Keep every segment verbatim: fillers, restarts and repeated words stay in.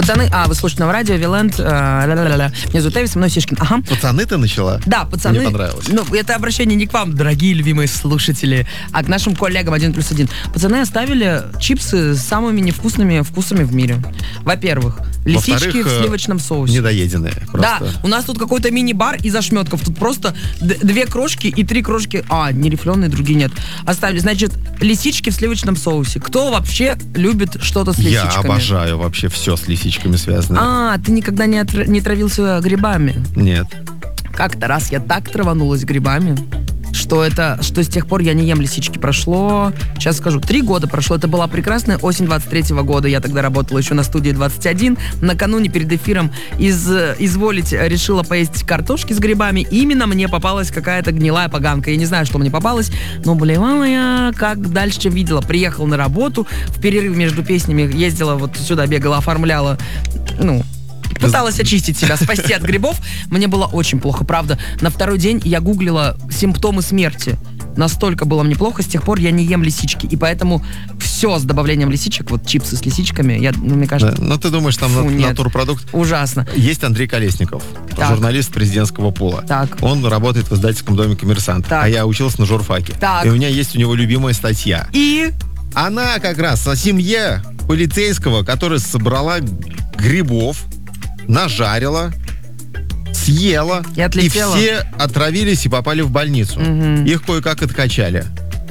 Пацаны, а, вы слушаете на радио, Виленд, а, ля-ля-ля-ля. Меня зовут Эви, со мной Сишкин. Ага. Пацаны ты начала? Да, пацаны. Мне понравилось. Ну, это обращение не к вам, дорогие любимые слушатели, а к нашим коллегам один плюс один. Пацаны оставили чипсы с самыми невкусными вкусами в мире. Во-первых, лисички в сливочном соусе. Недоеденные. Просто. Да, у нас тут какой-то мини-бар из ошметков. Тут просто д- две крошки и три крошки. А, не рифленые, другие нет. Оставили. Значит, лисички в сливочном соусе. Кто вообще любит что-то с лисичками? Я обожаю вообще все с лисичками связано. А, ты никогда не, отр- не травился грибами? Нет. Как-то раз я так траванулась грибами, что это, что с тех пор я не ем лисички. Прошло, сейчас скажу, три года прошло. Это была прекрасная осень двадцать третьего года. Я тогда работала еще на студии двадцать один. Накануне перед эфиром из, изволить решила поесть картошки с грибами. И именно мне попалась какая-то гнилая поганка. Я не знаю, что мне попалось, но блевала я как дальше, чем видела. Приехала на работу, в перерыв между песнями ездила вот сюда, бегала, оформляла, ну... Пыталась очистить себя, спасти от грибов. Мне было очень плохо, правда. На второй день я гуглила симптомы смерти. Настолько было мне плохо, с тех пор я не ем лисички. И поэтому все с добавлением лисичек, вот чипсы с лисичками, я, ну, мне кажется... Да, ну, ты думаешь, там фу, на, натурпродукт? Ужасно. Есть Андрей Колесников, так. журналист президентского пола. Так. Он работает в издательском доме «Коммерсант». Так. А я учился на журфаке. Так. И у меня есть у него любимая статья. И? Она как раз о семье полицейского, которая собрала грибов, нажарила, съела, и, и все отравились и попали в больницу. Угу. Их кое-как откачали.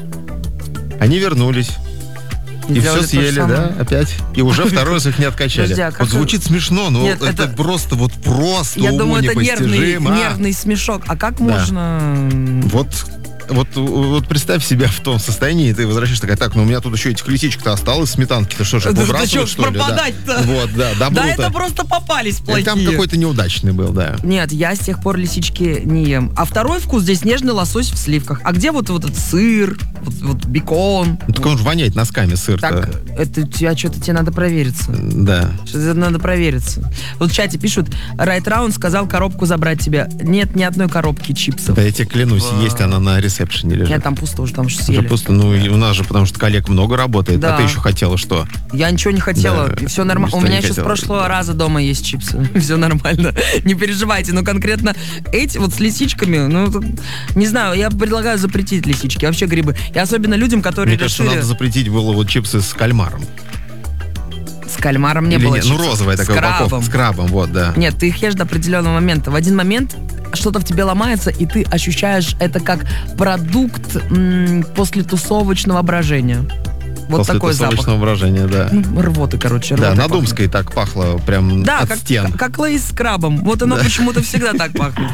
Они вернулись. И, и все съели, да, опять. И уже второй раз их не откачали. Подожди, а вот звучит это... смешно, но Нет, это, это просто вот просто я уму думаю, это нервный, а? нервный смешок. А как да. можно... Вот... Вот, вот представь себя в том состоянии, и ты возвращаешься такая, так, ну у меня тут еще этих лисичек-то осталось, сметанки-то что же, выбрасывать, что ли? Пропадать-то? Да. Вот, да, да это просто попались плохие. И там какой-то неудачный был, да. Нет, я с тех пор лисички не ем. А второй вкус здесь нежный лосось в сливках. А где вот, вот этот сыр, вот, вот бекон? Ну, так он же воняет носками, сыр-то. Так, это а что-то тебе надо провериться. Да. Что-то надо провериться. Вот в чате пишут, Райт Раунд сказал коробку забрать тебе. Нет ни одной коробки чипсов. Да я тебе клянусь, в... есть она на ресепшене лежит. Нет, там пусто уже, там же съели. Уже пусто, ну и у нас же, потому что коллег много работает, да. А ты еще хотела что? Я ничего не хотела, да. Все нормально. У меня еще с прошлого раза дома есть чипсы. Все нормально, не переживайте. Но конкретно эти вот с лисичками, ну, не знаю, я предлагаю запретить лисички, вообще грибы. И особенно людям, которые Мне решили... кажется, надо запретить было вот чипсы с кальмаром. С кальмаром не Или было нет? чипсов. Ну, розовая такая упаковка. С крабом, вот, да. Нет, ты их ешь до определенного момента. В один момент что-то в тебе ломается, и ты ощущаешь это как продукт м- после тусовочного брожения. Вот После такой запах. После брожения, да. Ну, рвоты, короче. Да, рвоты на Думской так пахло прям да, от как, стен. Да, как лейс с крабом. Вот оно да. почему-то всегда так пахнет.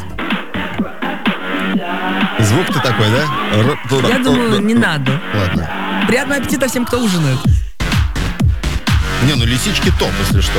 Звук-то такой, да? Я думаю, не надо. Ладно. Приятного аппетита всем, кто ужинает. Не, ну лисички топ, если что.